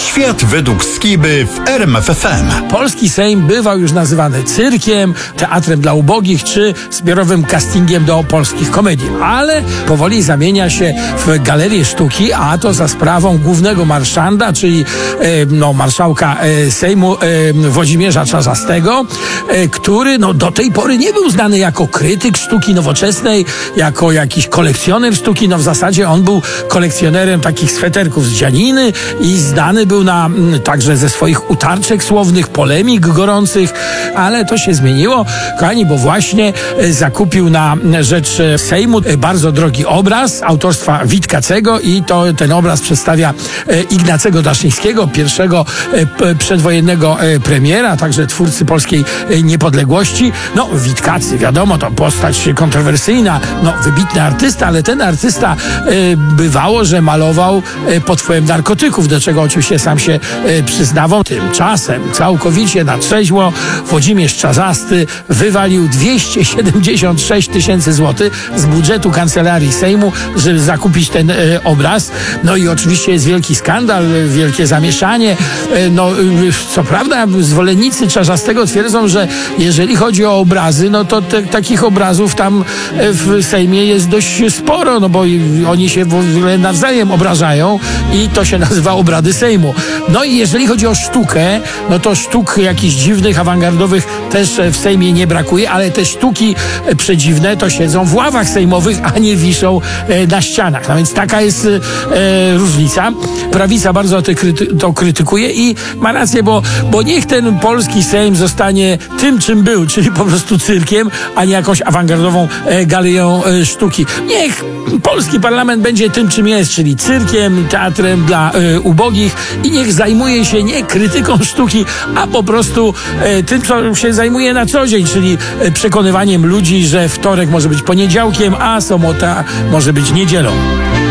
Świat według Skiby w RMF FM. Polski Sejm bywał już nazywany cyrkiem, teatrem dla ubogich czy zbiorowym castingiem do polskich komedii, ale powoli zamienia się w galerię sztuki, a to za sprawą głównego marszanda, czyli marszałka Sejmu Włodzimierza Czarzastego, który do tej pory nie był znany jako krytyk sztuki nowoczesnej, jako jakiś kolekcjoner sztuki. W zasadzie on był kolekcjonerem takich sweterków z dzianiny i znany był także ze swoich utarczek słownych, polemik gorących, ale to się zmieniło, kochani, bo właśnie zakupił na rzecz Sejmu bardzo drogi obraz autorstwa Witkacego i ten obraz przedstawia Ignacego Daszyńskiego, pierwszego przedwojennego premiera, także twórcy polskiej niepodległości. Witkacy, wiadomo, to postać kontrowersyjna, wybitny artysta, ale ten artysta bywało, że malował pod wpływem narkotyków, do czego oczywiście sam się przyznawał. Tymczasem całkowicie na trzeźwo Włodzimierz Czarzasty wywalił 276 000 złotych z budżetu Kancelarii Sejmu, żeby zakupić ten obraz. I oczywiście jest wielki skandal, wielkie zamieszanie. Co prawda zwolennicy Czarzastego twierdzą, że jeżeli chodzi o obrazy, to takich obrazów tam w Sejmie jest dość sporo, bo oni się w ogóle nawzajem obrażają i to się nazywa obrady Sejmu. I jeżeli chodzi o sztukę, to sztuk jakichś dziwnych, awangardowych też w Sejmie nie brakuje, ale te sztuki przedziwne to siedzą w ławach sejmowych, a nie wiszą na ścianach. Więc taka jest różnica. Prawica bardzo to krytykuje i ma rację, bo niech ten polski Sejm zostanie tym, czym był, czyli po prostu cyrkiem, a nie jakąś awangardową galerią sztuki. Niech polski parlament będzie tym, czym jest, czyli cyrkiem, teatrem dla ubogich i niech zajmuje się nie krytyką sztuki, a po prostu tym, co się zajmuje na co dzień, czyli przekonywaniem ludzi, że wtorek może być poniedziałkiem, a sobota może być niedzielą.